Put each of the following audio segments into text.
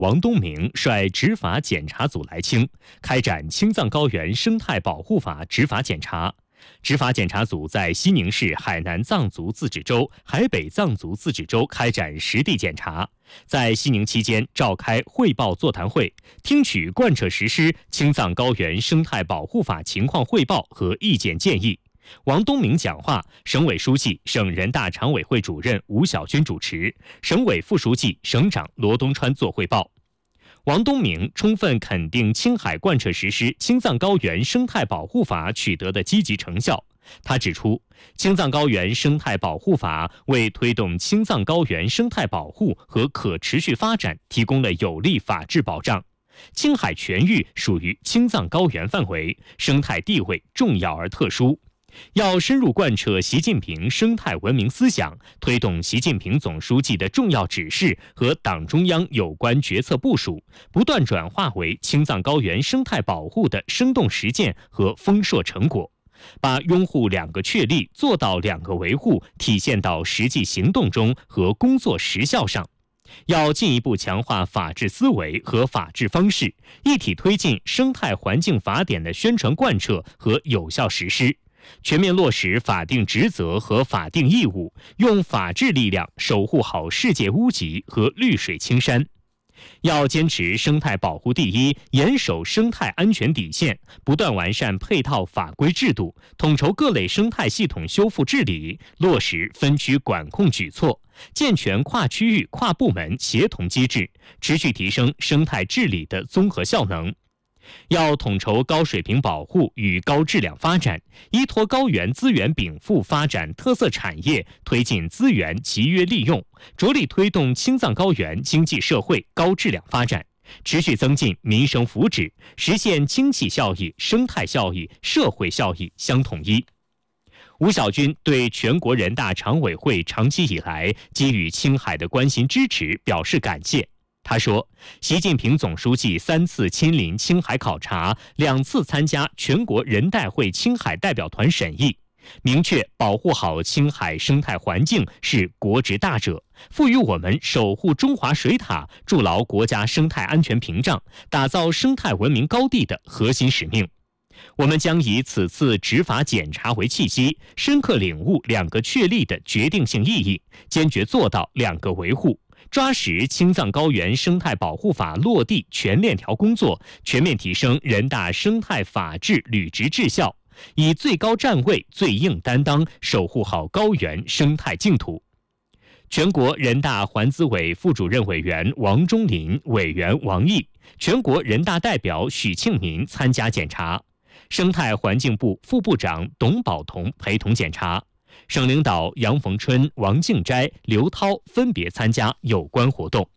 王东明率执法检查组来青，开展青藏高原生态保护法执法检查。执法检查组在西宁市海南藏族自治州、海北藏族自治州开展实地检查，在西宁期间召开汇报座谈会，听取贯彻实施青藏高原生态保护法情况汇报和意见建议。王东明讲话，省委书记、省人大常委会主任吴小军主持，省委副书记、省长罗东川作汇报。王东明充分肯定青海贯彻实施青藏高原生态保护法取得的积极成效。他指出，青藏高原生态保护法为推动青藏高原生态保护和可持续发展提供了有力法治保障。青海全域属于青藏高原范围，生态地位重要而特殊。要深入贯彻习近平生态文明思想，推动习近平总书记的重要指示和党中央有关决策部署，不断转化为青藏高原生态保护的生动实践和丰硕成果，把拥护两个确立做到两个维护体现到实际行动中和工作实效上。要进一步强化法治思维和法治方式，一体推进生态环境法典的宣传贯彻和有效实施，全面落实法定职责和法定义务，用法治力量守护好世界屋脊和绿水青山。要坚持生态保护第一，严守生态安全底线，不断完善配套法规制度，统筹各类生态系统修复治理，落实分区管控举措，健全跨区域、跨部门协同机制，持续提升生态治理的综合效能。要统筹高水平保护与高质量发展，依托高原资源禀赋发展特色产业，推进资源集约利用，着力推动青藏高原经济社会高质量发展，持续增进民生福祉，实现经济效益、生态效益、社会效益相统一。吴小军对全国人大常委会长期以来给予青海的关心支持表示感谢。他说，习近平总书记3次亲临青海考察，2次参加全国人代会青海代表团审议，明确保护好青海生态环境是国之大者，赋予我们守护中华水塔、筑牢国家生态安全屏障、打造生态文明高地的核心使命。我们将以此次执法检查为契机，深刻领悟两个确立的决定性意义，坚决做到两个维护，抓实青藏高原生态保护法落地全链条工作，全面提升人大生态法治履职质效，以最高站位、最硬担当守护好高原生态净土。全国人大环资委副主任委员王忠林、委员王毅，全国人大代表许庆民参加检查，生态环境部副部长董宝同陪同检查。省领导杨逢春、王敬斋、刘涛分别参加有关活动。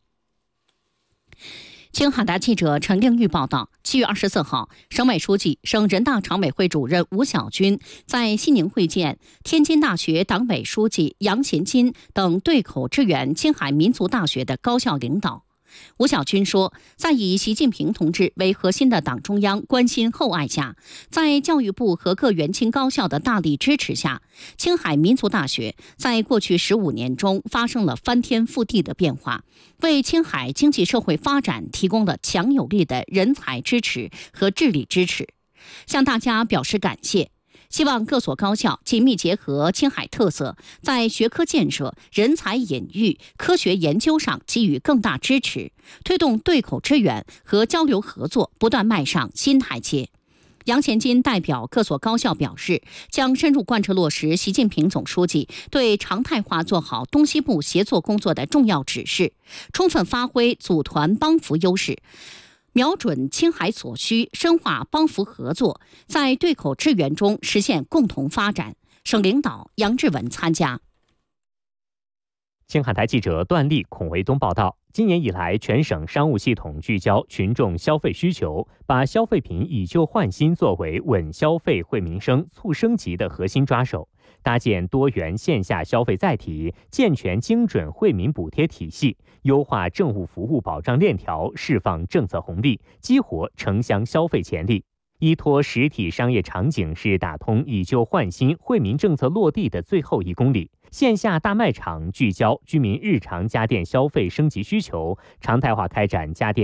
青海的记者陈令玉报道，7月24号，省委书记、省人大常委会主任吴小军在西宁会见天津大学党委书记杨贤金等对口支援青海民族大学的高校领导。吴小军说，在以习近平同志为核心的党中央关心厚爱下，在教育部和各援青高校的大力支持下，青海民族大学在过去15年中发生了翻天覆地的变化，为青海经济社会发展提供了强有力的人才支持和智力支持，向大家表示感谢。希望各所高校紧密结合青海特色，在学科建设、人才引育、科学研究上给予更大支持，推动对口支援和交流合作不断迈上新台阶。杨贤金代表各所高校表示，将深入贯彻落实习近平总书记对常态化做好东西部协作工作的重要指示，充分发挥组团帮扶优势，瞄准青海所需，深化帮扶合作，在对口支援中实现共同发展。省领导杨志文参加。 青海台记者段丽、孔维东报道，今年以来，全省商务系统聚焦群众消费需求，把消费品以旧换新作为稳消费、惠民生、促升级的核心抓手，搭建多元线下消费载体，健全精准惠民补贴体系，优化政务服务保障链条，释放政策红利，激活城乡消费潜力。依托实体商业场景是打通以旧换新惠民政策落地的最后1公里， 线下大卖场聚焦居民日常家电消费升级需求，常态化开展家电